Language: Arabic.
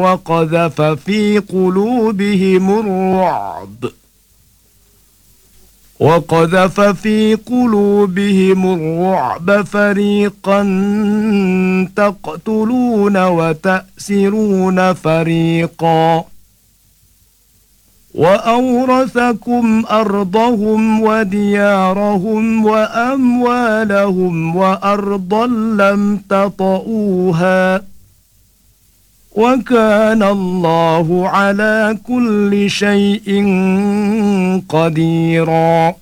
وقذف في قلوبهم الرعب فريقا تقتلون وتأسرون فريقا وأورثكم أرضهم وديارهم وأموالهم وأرضا لم تطئوها وكان الله على كل شيء قديرا.